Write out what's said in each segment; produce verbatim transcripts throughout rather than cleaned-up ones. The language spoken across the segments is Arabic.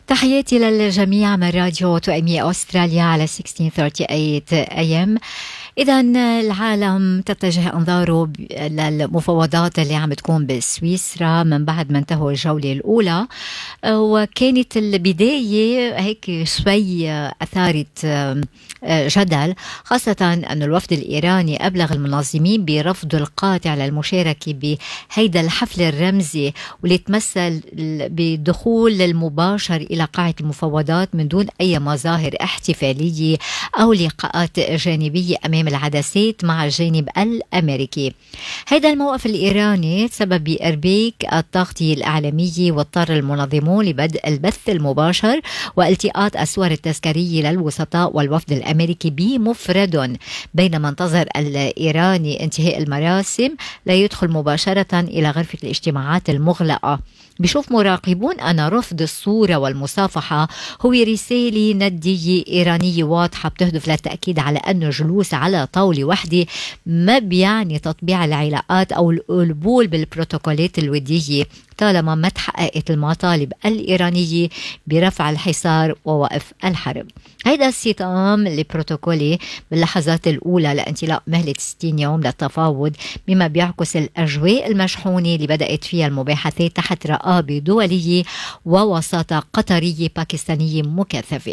تحياتي للجميع من راديو توأمية أستراليا على ستة عشر ثلاثة وثلاثين إيه إم. إذا العالم تتجه أنظاره للمفاوضات اللي عم تكون بسويسرا من بعد ما انتهوا الجولة الأولى، وكانت البداية هيك شوي أثارت جدل، خاصة أن الوفد الإيراني أبلغ المنظمين برفض القاطع للمشاركة بهيدا الحفل الرمزي واللي تمثل بدخول المباشر إلى قاعة المفاوضات من دون أي مظاهر احتفالية أو لقاءات جانبية أمام العدسات مع الجانب الأمريكي. هذا الموقف الإيراني تسبب بإرباك التغطية الإعلامية، واضطر المنظمون لبدء البث المباشر والتقاط الصور التذكارية للوسطاء والوفد الأمريكي بمفرد، بينما انتظر الإيراني انتهاء المراسم ليدخل مباشرة إلى غرفة الاجتماعات المغلقة. بشوف مراقبون أن رفض الصورة والمصافحة هو رسالة ندية إيرانية واضحة بتهدف للتأكيد على أن الجلوس على طاولة واحدة ما بيعني تطبيع العلاقات أو القبول بالبروتوكولات الودية، طالما ما تحققت المطالب الإيرانية برفع الحصار ووقف الحرب. هيدا الصيام البروتوكولي باللحظات الأولى لانطلاق مهلة ستين يوم للتفاوض، مما بيعكس الأجواء المشحونة اللي بدأت فيها المباحثات تحت رقابة دولية ووساطة قطرية باكستانية مكثفة.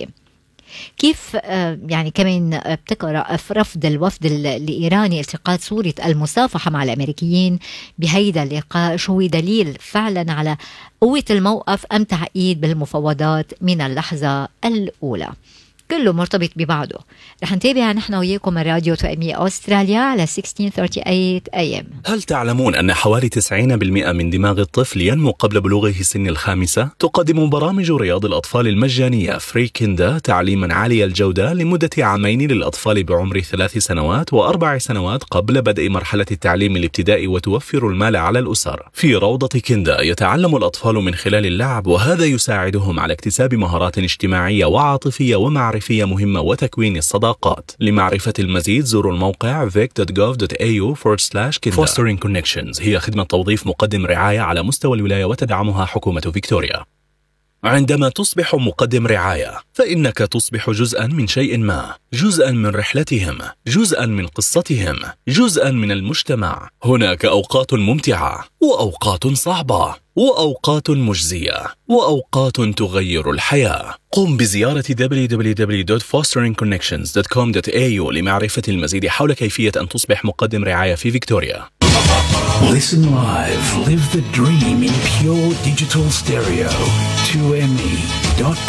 كيف يعني كمان بتقرأ في رفض الوفد الإيراني التقاط صورة المصافحة مع الأمريكيين بهيدا اللقاء؟ شو هو دليل فعلا على قوة الموقف أم تعقيد بالمفاوضات من اللحظة الأولى؟ كله مرتبط ببعضه. رح نتابع نحن وياكم من راديو توأمية أستراليا على ستة عشر ثلاثة وثلاثين إيه إم. هل تعلمون أن حوالي تسعين بالمئة من دماغ الطفل ينمو قبل بلوغه سن الخامسة؟ تقدم برامج رياض الأطفال المجانية فري كيندا تعليما عالي الجودة لمدة عامين للأطفال بعمر ثلاث سنوات وأربع سنوات قبل بدء مرحلة التعليم الابتدائي، وتوفر المال على الأسر. في روضة كيندا يتعلم الأطفال من خلال اللعب، وهذا يساعدهم على اكتساب مهارات اجتماعية وعاطفية ومعرفية مهمة وتكوين الصداقات. لمعرفة المزيد زوروا الموقع vic dot gov dot a u forward slash kinda. Fostering Connections هي خدمة توظيف مقدم رعاية على مستوى الولاية وتدعمها حكومة فيكتوريا. عندما تصبح مقدم رعاية فإنك تصبح جزءا من شيء ما، جزءا من رحلتهم، جزءا من قصتهم، جزءا من المجتمع. هناك أوقات ممتعة وأوقات صعبة وأوقات مجزية وأوقات تغير الحياة. قم بزيارة دبليو دبليو دبليو دوت fostering connections دوت com دوت a u لمعرفة المزيد حول كيفية أن تصبح مقدم رعاية في فيكتوريا. Listen live, live the dream in pure digital stereo. two m e dot com